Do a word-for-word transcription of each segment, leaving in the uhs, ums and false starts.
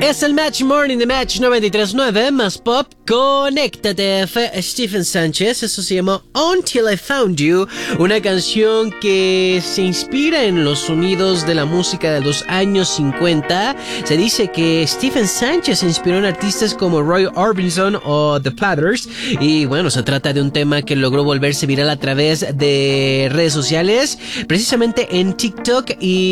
Es el Match Morning de Match noventa y tres punto nueve más pop. Conéctate. Fue Stephen Sánchez. Eso se llamó Until I Found You. Una canción que se inspira en los sonidos de la música de los años cincuenta. Se dice que Stephen Sánchez se inspiró en artistas como Roy Orbison o The Platters. Y bueno, se trata de un tema que logró volverse viral a través de redes sociales, precisamente en TikTok.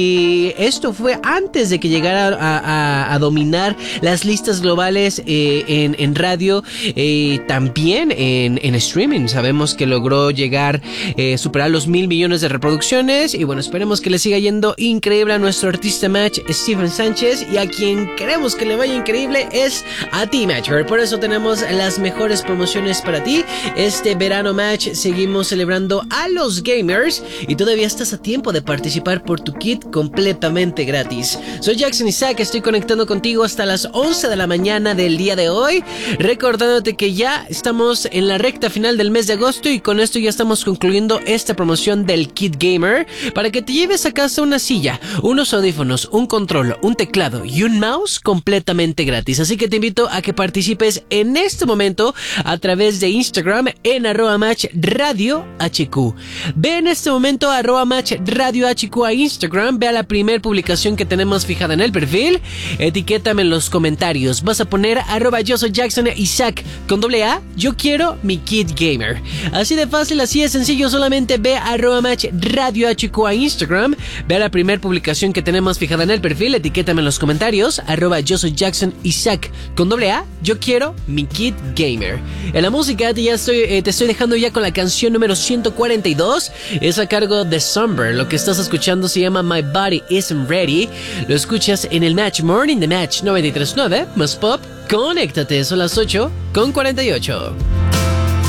Y esto fue antes de que llegara a, a, a dominar las listas globales eh, en, en radio, eh, también en, en streaming. Sabemos que logró llegar, eh, superar los mil millones de reproducciones. Y bueno, esperemos que le siga yendo increíble a nuestro artista Match, Stephen Sánchez. Y a quien queremos que le vaya increíble es a ti, Matcher. Por eso tenemos las mejores promociones para ti. Este verano, Match, seguimos celebrando a los gamers y todavía estás a tiempo de participar por tu kit completamente gratis. Soy Jackson Isaac, estoy conectando contigo hasta las once de la mañana del día de hoy, recordándote que ya estamos en la recta final del mes de agosto y con esto ya estamos concluyendo esta promoción del Kit Gamer para que te lleves a casa una silla, unos audífonos, un control, un teclado y un mouse completamente gratis. Así que te invito a que participes en este momento a través de Instagram en arroba match radio hq. Ve en este momento a arroba match radio hq a Instagram, ve a la primera publicación que tenemos fijada en el perfil, etiquétame en los comentarios, vas a poner arroba yo soy Jackson Isaac con doble A, yo quiero mi Kit Gamer. Así de fácil, así de sencillo, solamente ve a arroba match radio hq a Instagram, ve a la primera publicación que tenemos fijada en el perfil, etiquétame en los comentarios, arroba yo soy Jackson Isaac con doble A, yo quiero mi Kit Gamer. En la música te, ya estoy, eh, te estoy dejando ya con la canción número ciento cuarenta y dos, es a cargo de Somber. Lo que estás escuchando se llama My Body Isn't Ready, lo escuchas en el Match Morning de Match noventa y tres punto nueve más pop. Conéctate, son las ocho con cuarenta y ocho.